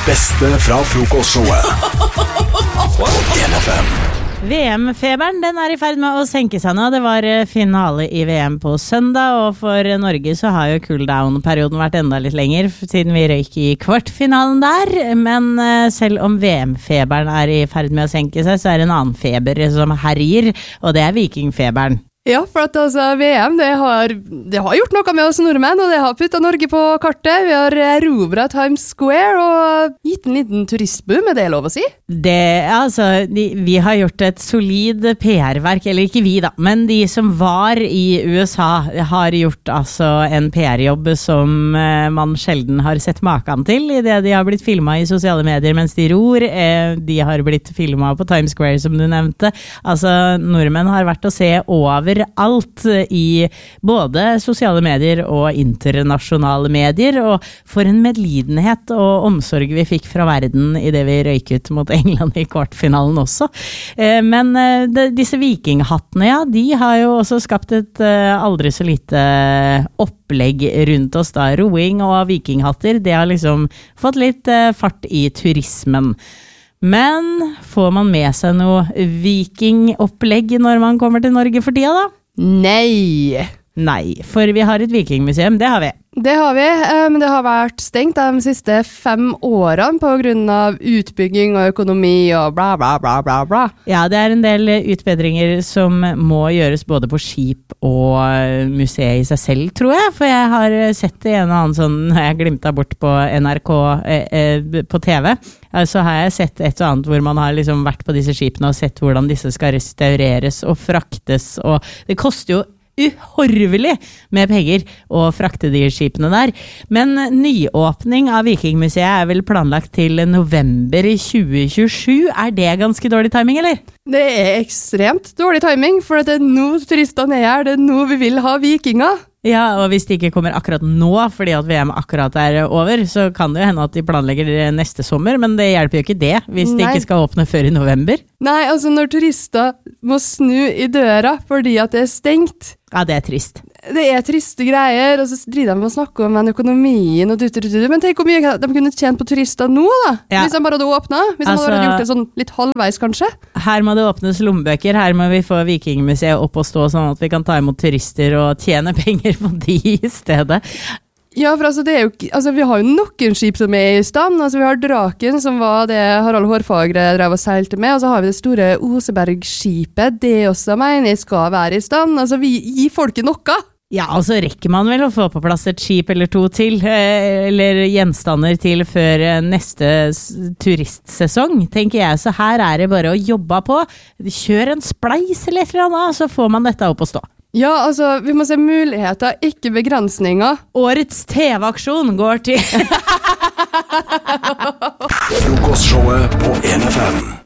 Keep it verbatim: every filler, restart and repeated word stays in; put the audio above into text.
beste fra frokostshowet på en F M. V M-feberen den er i ferd med å senke seg nå. Det var finale i V M på søndag, og for Norge så har jo cooldown-perioden vært enda litt lenger, siden vi røyk i kvartfinalen der. Men selv om V M-feberen er i ferd med å senke seg, så er det en annen feber som herjer, og det er vikingfeberen. Ja, for at altså, V M det har, det har gjort noe med oss nordmenn, og det har puttet Norge på kartet. Vi har erobret Times Square og gitt en liten turistboom, er det lov å si? Det, altså, de, vi har gjort et solid P R-verk, eller ikke vi da, men de som var i U S A har gjort altså en P R-jobb som eh, man sjelden har sett maken til, i det de har blitt filmet i sosiale medier mens de ror. Eh, de har blitt filmet på Times Square, som du nevnte. Altså, nordmenn har vært å se over alt i både sosiale medier og internasjonale medier, og for en medlidenhet og omsorg vi fikk fra verden i det vi røyk ut mot England i kvartfinalen også. Men disse vikinghattene, ja, de har jo også skapt et aldri så lite opplegg rundt oss da. Roing og vikinghatter, det har liksom fått litt fart i turismen. Men får man med seg noe vikingopplegg når man kommer til Norge for tida da? Nei! Nei, for vi har et vikingmuseum, det har vi. Det har vi, men det har vært stengt de siste fem årene på grunn av utbygging og økonomi og bla bla bla bla bla. Ja, det er en del utbedringer som må gjøres både på skip og museet i seg selv, tror jeg. For jeg har sett det en og annen sånn, når jeg glimtet bort på N R K eh, eh, på T V, så har jeg sett et og annet hvor man har liksom vært på disse skipene og sett hvordan disse skal restaureres og fraktes, og det koster jo uhorvelig med penger å frakte de skipene der. Men nyåpning av Vikingmuseet er vel planlagt til november tjue tjuesju. Er det ganske dårlig timing, eller? Det er ekstremt dårlig timing, for det er nå turistene er her, det er nå vi vil ha vikinger. Ja, og hvis det ikke kommer akkurat nå, fordi at V M akkurat er over, så kan det jo hende at de planlegger neste sommer, men det hjelper jo ikke det, hvis Nei. de ikke skal åpne før i november. Nei, altså når turister må snu i døra fordi at det er stengt. Ja, det er trist. Det er triste greier, og så driver de med å snakke om den økonomien og dutt-dutt-dutt. Men tenk hvor mye de kunne tjent på turister nå da, Ja. hvis de bare hadde åpnet. Hvis Altså- de hadde gjort det sånn litt halvveis kanskje. Her må det åpnes lommebøker, her må vi få Vikingmuseet opp og stå sånn at vi kan ta imot turister og tjene penger på de i stedet. Ja, for altså, det er jo, ikke- altså, vi har jo noen skip som er i stand. Altså, vi har Draken, som var det Harald Hårfagre drev og seilte med, og så har vi det store Oseberg-skipet. Det også mener jeg skal være i stand. Altså, vi gir folket noe. Ja, og så rekker man vel å få på plass et skip eller to til, eh, eller gjenstander til før eh, neste s- turistsesong, tenker jeg. Så her er det bare å jobbe på. Kjør en spleis eller et eller annet, så får man dette opp å stå. Ja, altså, vi må se muligheter, ikke begrensninger. Årets T V-aksjon går til Frokostshowet på en F M.